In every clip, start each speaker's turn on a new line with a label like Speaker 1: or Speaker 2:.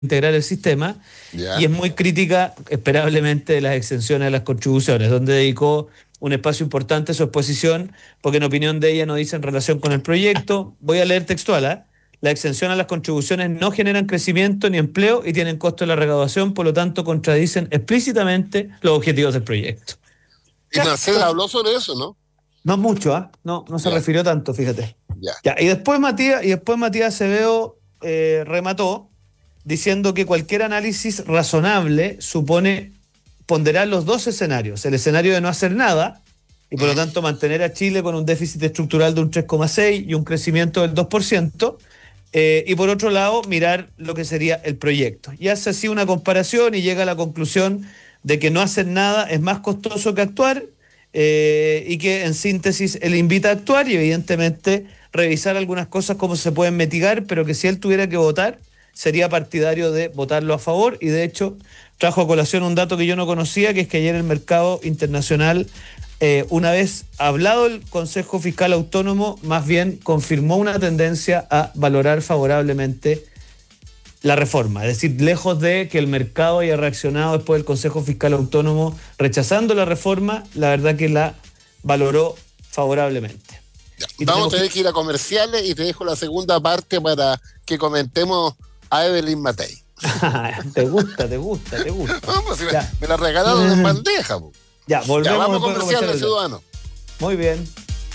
Speaker 1: integrar el sistema, y es muy crítica, esperablemente, de las exenciones a las contribuciones, donde dedicó un espacio importante a su exposición, porque en opinión de ella no dice en relación con el proyecto. Voy a leer textual, ¿eh? La exención a las contribuciones no generan crecimiento ni empleo y tienen costo de la recaudación, por lo tanto contradicen explícitamente los objetivos del proyecto.
Speaker 2: Y Mercedes habló sobre eso, ¿no?
Speaker 1: No mucho, ¿ah? No se refirió tanto, fíjate. Ya. Y después Matías Acevedo remató diciendo que cualquier análisis razonable supone ponderar los dos escenarios: el escenario de no hacer nada y por lo tanto mantener a Chile con un déficit estructural de un 3,6 y un crecimiento del 2%, y por otro lado mirar lo que sería el proyecto. Y hace así una comparación y llega a la conclusión de que no hacer nada es más costoso que actuar, y que en síntesis él invita a actuar y evidentemente revisar algunas cosas cómo se pueden mitigar, pero que si él tuviera que votar sería partidario de votarlo a favor. Y de hecho trajo a colación un dato que yo no conocía, que es que ayer el mercado internacional, una vez hablado el Consejo Fiscal Autónomo, más bien confirmó una tendencia a valorar favorablemente la reforma. Es decir, lejos de que el mercado haya reaccionado después del Consejo Fiscal Autónomo rechazando la reforma, la verdad que la valoró favorablemente.
Speaker 2: Vamos a tener que ir a comerciales y te dejo la segunda parte para que comentemos a Evelyn Matei.
Speaker 1: Te gusta.
Speaker 2: No, pues si me la regalaron en bandeja.
Speaker 1: Ya, volvemos.
Speaker 2: Ya, vamos a comerciales, ciudadanos.
Speaker 1: Muy bien.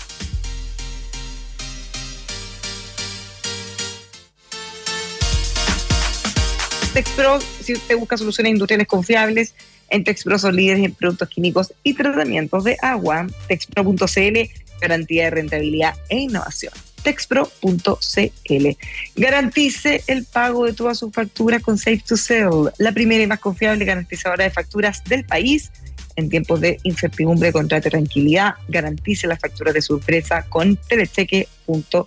Speaker 3: Texpro, si usted busca soluciones industriales confiables, en Texpro son líderes en productos químicos y tratamientos de agua. Texpro.cl, garantía de rentabilidad e innovación. Texpro.cl. Garantice el pago de todas sus facturas con Safe to Sell, la primera y más confiable garantizadora de facturas del país. En tiempos de incertidumbre, contrate tranquilidad. Garantice las facturas de su empresa con telecheque.cl.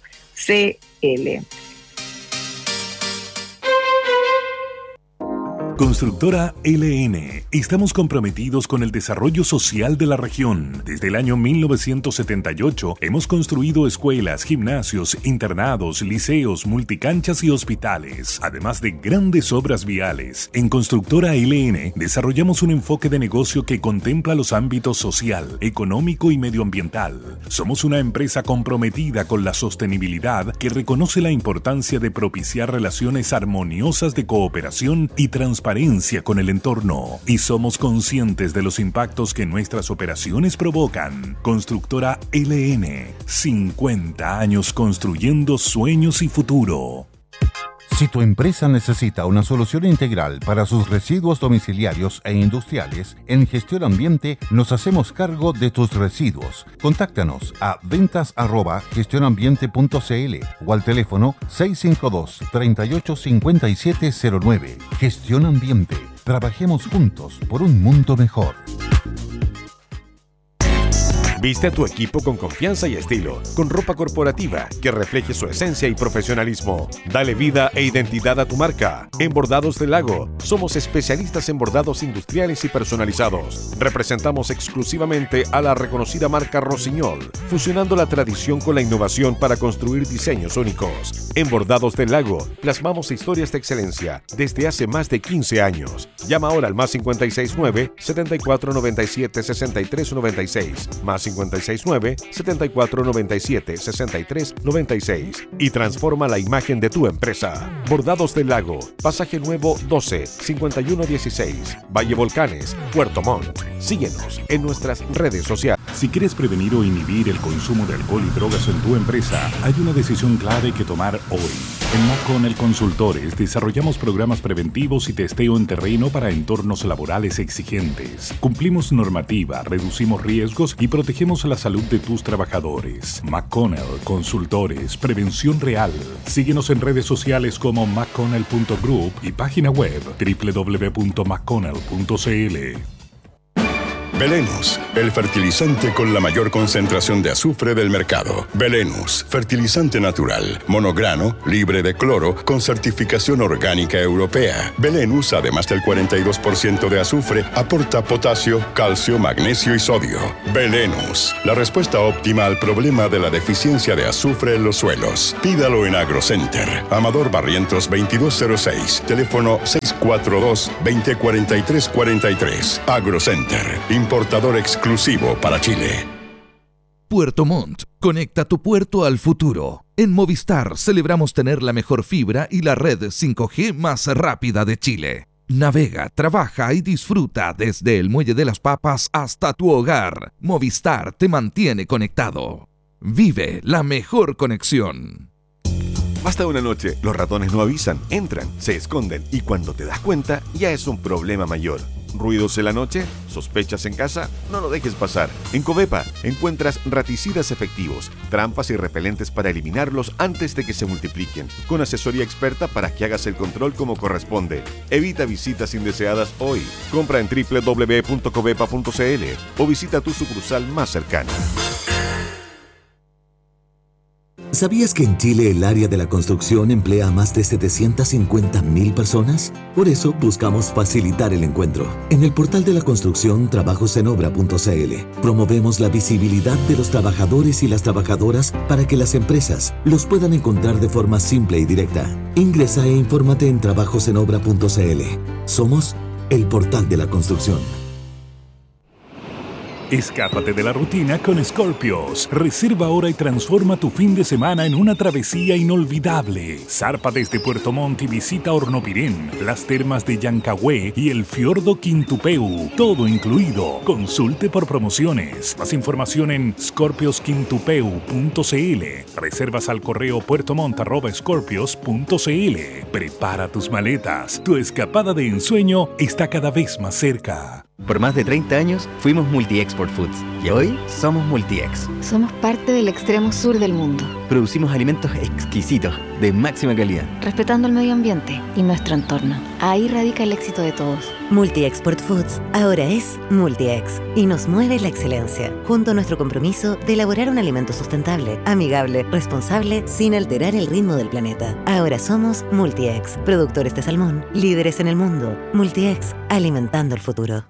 Speaker 4: Constructora LN. Estamos comprometidos con el desarrollo social de la región. Desde el año 1978 hemos construido escuelas, gimnasios, internados, liceos, multicanchas y hospitales, además de grandes obras viales. En Constructora LN desarrollamos un enfoque de negocio que contempla los ámbitos social, económico y medioambiental. Somos una empresa comprometida con la sostenibilidad que reconoce la importancia de propiciar relaciones armoniosas de cooperación y transparencia con el entorno, y somos conscientes de los impactos que nuestras operaciones provocan. Constructora LN, 50 años construyendo sueños y futuro.
Speaker 5: Si tu empresa necesita una solución integral para sus residuos domiciliarios e industriales, en Gestión Ambiente nos hacemos cargo de tus residuos. Contáctanos a ventas@gestionambiente.cl o al teléfono 652-385709. Gestión Ambiente. Trabajemos juntos por un mundo mejor.
Speaker 6: Viste a tu equipo con confianza y estilo, con ropa corporativa que refleje su esencia y profesionalismo. Dale vida e identidad a tu marca. En Bordados del Lago, somos especialistas en bordados industriales y personalizados. Representamos exclusivamente a la reconocida marca Rossignol, fusionando la tradición con la innovación para construir diseños únicos. En Bordados del Lago, plasmamos historias de excelencia desde hace más de 15 años. Llama ahora al +569 7497 6396, +569 7497 6396 y transforma la imagen de tu empresa. Bordados del Lago, Pasaje Nuevo 12 5116, Valle Volcanes, Puerto Montt. Síguenos en nuestras redes sociales.
Speaker 4: Si quieres prevenir o inhibir el consumo de alcohol y drogas en tu empresa, hay una decisión clave que tomar hoy. En McConnell Consultores desarrollamos programas preventivos y testeo en terreno para entornos laborales exigentes. Cumplimos normativa, reducimos riesgos y protegemos la salud de tus trabajadores. McConnell Consultores, prevención real. Síguenos en redes sociales como mcconnell.group y página web www.mcconnell.cl.
Speaker 7: Belenus, el fertilizante con la mayor concentración de azufre del mercado. Belenus, fertilizante natural, monograno, libre de cloro, con certificación orgánica europea. Belenus, además del 42% de azufre, aporta potasio, calcio, magnesio y sodio. Belenus, la respuesta óptima al problema de la deficiencia de azufre en los suelos. Pídalo en AgroCenter. Amador Barrientos 2206. Teléfono 642-2043-43. AgroCenter. Importador exclusivo para Chile.
Speaker 8: Puerto Montt. Conecta tu puerto al futuro. En Movistar celebramos tener la mejor fibra y la red 5G más rápida de Chile. Navega, trabaja y disfruta desde el Muelle de las Papas hasta tu hogar. Movistar te mantiene conectado. Vive la mejor conexión.
Speaker 6: Basta una noche, los ratones no avisan, entran, se esconden y cuando te das cuenta ya es un problema mayor. ¿Ruidos en la noche? ¿Sospechas en casa? No lo dejes pasar. En Covepa encuentras raticidas efectivos, trampas y repelentes para eliminarlos antes de que se multipliquen, con asesoría experta para que hagas el control como corresponde. Evita visitas indeseadas hoy. Compra en www.covepa.cl o visita tu sucursal más cercana.
Speaker 9: ¿Sabías que en Chile el área de la construcción emplea a más de 750.000 personas? Por eso buscamos facilitar el encuentro. En el portal de la construcción trabajosenobra.cl promovemos la visibilidad de los trabajadores y las trabajadoras para que las empresas los puedan encontrar de forma simple y directa. Ingresa e infórmate en trabajosenobra.cl. Somos el portal de la construcción.
Speaker 4: Escápate de la rutina con Scorpios. Reserva ahora y transforma tu fin de semana en una travesía inolvidable. Zarpa desde Puerto Montt y visita Hornopirén, las termas de Llancagüe y el fiordo Quintupeu. Todo incluido. Consulte por promociones. Más información en scorpiosquintupeu.cl. Reservas al correo puertomont@scorpios.cl. Prepara tus maletas. Tu escapada de ensueño está cada vez más cerca.
Speaker 10: Por más de 30 años fuimos Multi-Export Foods y hoy somos Multi-Ex.
Speaker 11: Somos parte del extremo sur del mundo.
Speaker 10: Producimos alimentos exquisitos, de máxima calidad.
Speaker 11: Respetando el medio ambiente y nuestro entorno. Ahí radica el éxito de todos.
Speaker 12: Multi-Export Foods ahora es Multi-Ex y nos mueve la excelencia, junto a nuestro compromiso de elaborar un alimento sustentable, amigable, responsable, sin alterar el ritmo del planeta. Ahora somos Multi-Ex, productores de salmón, líderes en el mundo. Multi-Ex, alimentando el futuro.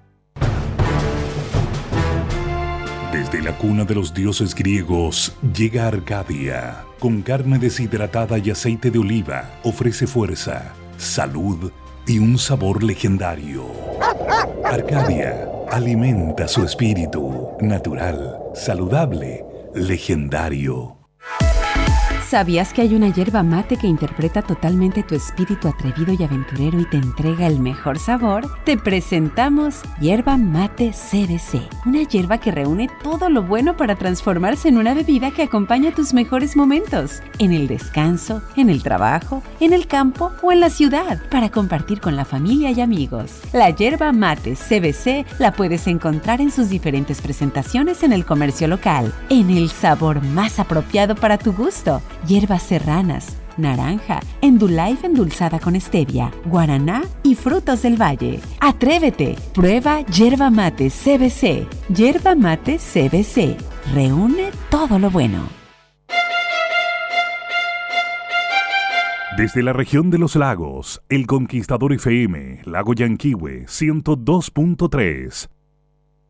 Speaker 4: Desde la cuna de los dioses griegos llega Arcadia. Con carne deshidratada y aceite de oliva, ofrece fuerza, salud y un sabor legendario. Arcadia alimenta su espíritu, natural, saludable, legendario.
Speaker 13: ¿Sabías que hay una yerba mate que interpreta totalmente tu espíritu atrevido y aventurero y te entrega el mejor sabor? Te presentamos Yerba Mate CBC, una yerba que reúne todo lo bueno para transformarse en una bebida que acompaña tus mejores momentos, en el descanso, en el trabajo, en el campo o en la ciudad, para compartir con la familia y amigos. La Yerba Mate CBC la puedes encontrar en sus diferentes presentaciones en el comercio local, en el sabor más apropiado para tu gusto. Hierbas serranas, naranja, Endullife endulzada con stevia, guaraná y frutos del valle. ¡Atrévete! Prueba Yerba Mate CBC. Yerba Mate CBC. Reúne todo lo bueno.
Speaker 4: Desde la región de los lagos, El Conquistador FM, Lago Yanquihue 102.3.